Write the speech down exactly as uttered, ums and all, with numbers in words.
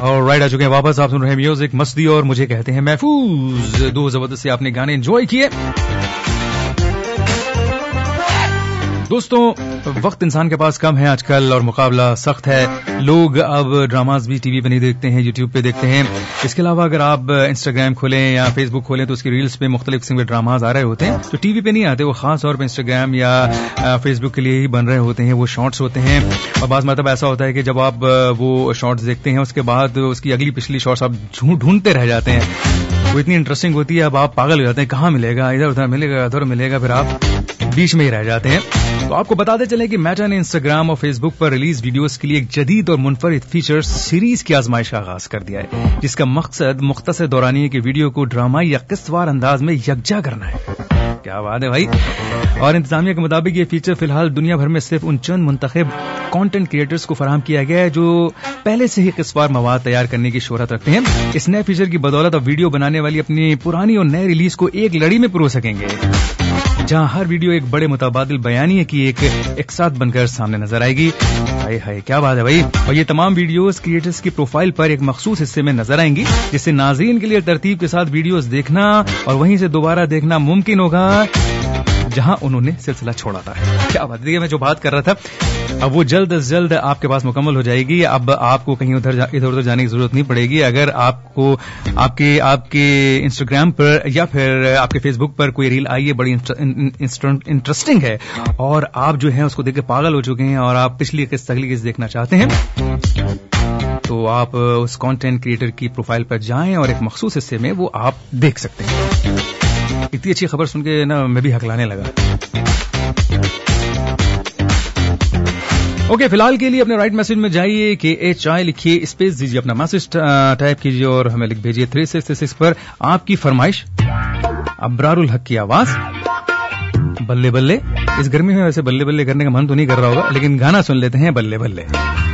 और राइट आ चुके हैं वापस. आप सुन रहे हैं म्यूजिक मस्ती और मुझे कहते हैं महफूज. दो जबरदस्त से आपने गाने एंजॉय किए. दोस्तों, वक्त इंसान के पास कम है आजकल और मुकाबला सख्त है. लोग अब ड्रामाज भी टीवी पे नहीं देखते हैं, यूट्यूब पे देखते हैं. इसके अलावा अगर आप इंस्टाग्राम खोलें या फेसबुक खोलें तो उसकी रील्स पे मुख्तलिफ किस्म के ड्रामाज आ रहे होते हैं जो टीवी पे नहीं आते. वो खास तौर पे इंस्टाग्राम या फेसबुक के लिए ही बन रहे होते हैं. वो शॉर्ट्स होते हैं और बाज़ मतलब ऐसा होता है कि जब आप वो शॉर्ट्स देखते हैं उसके बाद उसकी अगली पिछली शॉर्ट्स आप ढूंढते रह जाते हैं. वो इतनी इंटरेस्टिंग होती है, अब आप पागल हो जाते हैं, कहाँ मिलेगा, इधर उधर मिलेगा, उधर मिलेगा, फिर आप बीच में ही रह जाते हैं. तो आपको बताते चलें कि मेटा ने इंस्टाग्राम और फेसबुक पर रिलीज वीडियोस के लिए एक जदीद और मुनफरिद फीचर सीरीज की आजमाइश का आगाज कर दिया है, जिसका मकसद मुख्तसर दौरानिये के वीडियो को ड्रामाई या किस्तवार अंदाज में यकजा करना है. क्या बात है भाई. और इंतजामिया के मुताबिक ये फीचर फिलहाल दुनिया भर में सिर्फ उन चंद मुंतखब कंटेंट क्रिएटर्स को फराहम किया गया है जो पहले से ही किस्तवार मवाद तैयार करने की शोहरत रखते हैं. इस नए फीचर की बदौलत अब वीडियो बनाने वाली अपनी पुरानी और नए रिलीज को एक लड़ी में पिरो सकेंगे, जहां हर वीडियो एक बड़े मुतबादिल बयानिए की एक एक साथ बनकर सामने नजर आएगी. हाय हाय क्या बात है भाई. और ये तमाम वीडियोस क्रिएटर्स की प्रोफाइल पर एक मखसूस हिस्से में नजर आएंगी, जिससे नाज़रीन के लिए तरतीब के साथ वीडियोस देखना और वहीं से दोबारा देखना मुमकिन होगा जहां उन्होंने सिलसिला छोड़ा था. क्या बात है. मैं जो बात कर रहा था अब वो जल्द अज जल्द आपके पास मुकम्मल हो जाएगी. अब आपको कहीं उधर जा, इधर उधर जाने की जरूरत नहीं पड़ेगी. अगर आपको आपके आपके इंस्टाग्राम पर या फिर आपके फेसबुक पर कोई रील आई है बड़ी इंटरेस्टिंग है और आप जो है उसको देख के पागल हो चुके हैं और आप पिछली किस्त अगली किस्त देखना चाहते हैं, तो आप उस कंटेंट क्रिएटर की प्रोफाइल पर जाएं और एक मखसूस हिस्से में वो आप देख सकते हैं. इतनी अच्छी खबर सुन के ना मैं भी हकलाने लगा. ओके okay, फिलहाल के लिए अपने राइट मैसेज में जाइए कि एच आई लिखिए, स्पेस दीजिए, अपना मैसेज टाइप कीजिए और हमें लिख भेजिए थ्री सिक्स थ्री सिक्स पर आपकी फरमाइश. अब्रारुल हक की आवाज बल्ले बल्ले. इस गर्मी में वैसे बल्ले बल्ले करने का मन तो नहीं कर रहा होगा, लेकिन गाना सुन लेते हैं बल्ले बल्ले.